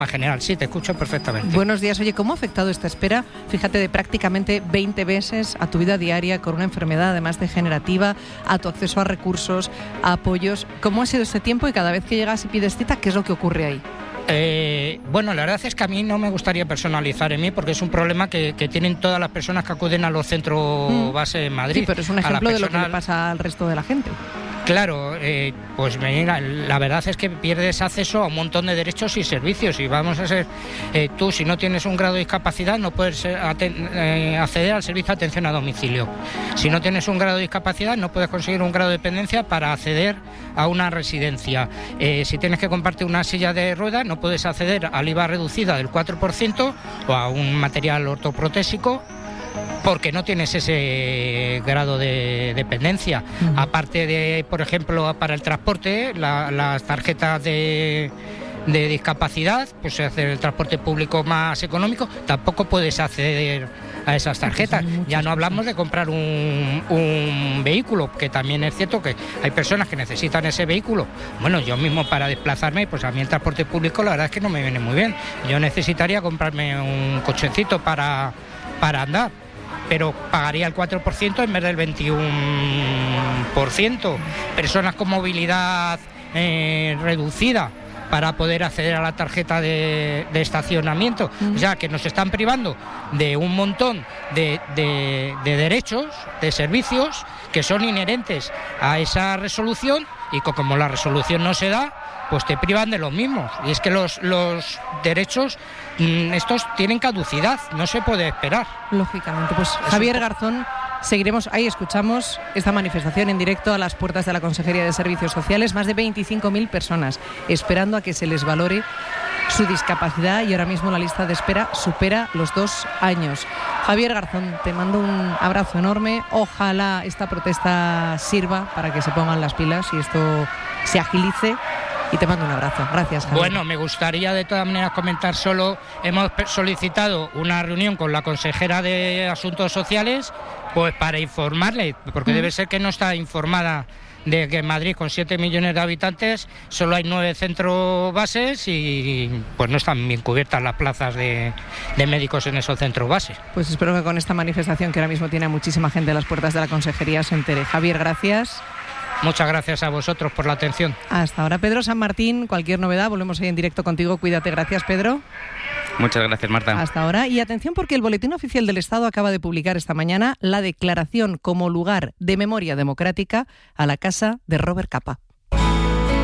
General, sí, te escucho perfectamente. Buenos días. Oye, ¿cómo ha afectado esta espera, fíjate, de prácticamente 20 meses a tu vida diaria con una enfermedad además degenerativa, a tu acceso a recursos, a apoyos? ¿Cómo ha sido este tiempo y cada vez que llegas y pides cita, qué es lo que ocurre ahí? Bueno, la verdad es que a mí no me gustaría personalizar en mí porque es un problema que tienen todas las personas que acuden a los centros base en Madrid. Sí, pero es un ejemplo de lo que le pasa al resto de la gente. Claro, pues mira, la verdad es que pierdes acceso a un montón de derechos y servicios y vamos a ser, tú si no tienes un grado de discapacidad no puedes acceder al servicio de atención a domicilio. Si no tienes un grado de discapacidad no puedes conseguir un grado de dependencia para acceder a una residencia. Si tienes que comprarte una silla de ruedas no puedes acceder al IVA reducida del 4% o a un material ortoprotésico, porque no tienes ese grado de dependencia. Aparte de, por ejemplo, para el transporte, las tarjetas de discapacidad, pues hacer el transporte público más económico, tampoco puedes acceder a esas tarjetas. Ya no hablamos de comprar un vehículo, que también es cierto que hay personas que necesitan ese vehículo. Bueno, yo mismo para desplazarme, pues a mí el transporte público la verdad es que no me viene muy bien. Yo necesitaría comprarme un cochecito para andar, pero pagaría el 4% en vez del 21%. Personas con movilidad reducida para poder acceder a la tarjeta de estacionamiento. O sea, que nos están privando de un montón de derechos, de servicios que son inherentes a esa resolución y como la resolución no se da, pues te privan de los mismos. Y es que los derechos estos tienen caducidad, no se puede esperar. Lógicamente, pues Javier Garzón, seguiremos, ahí escuchamos esta manifestación en directo a las puertas de la Consejería de Servicios Sociales, más de 25.000 personas esperando a que se les valore su discapacidad y ahora mismo la lista de espera supera los 2 años. Javier Garzón, te mando un abrazo enorme, ojalá esta protesta sirva para que se pongan las pilas y esto se agilice. Y te mando un abrazo. Gracias, Javier. Bueno, me gustaría de todas maneras comentar hemos solicitado una reunión con la consejera de Asuntos Sociales, pues para informarle, porque debe ser que no está informada de que en Madrid, con 7 millones de habitantes, solo hay 9 centros bases y pues no están bien cubiertas las plazas de médicos en esos centros bases. Pues espero que con esta manifestación, que ahora mismo tiene a muchísima gente a las puertas de la consejería, se entere. Javier, gracias. Muchas gracias a vosotros por la atención. Hasta ahora, Pedro San Martín. Cualquier novedad, volvemos ahí en directo contigo. Cuídate. Gracias, Pedro. Muchas gracias, Marta. Hasta ahora. Y atención, porque el Boletín Oficial del Estado acaba de publicar esta mañana la declaración como lugar de memoria democrática a la casa de Robert Capa.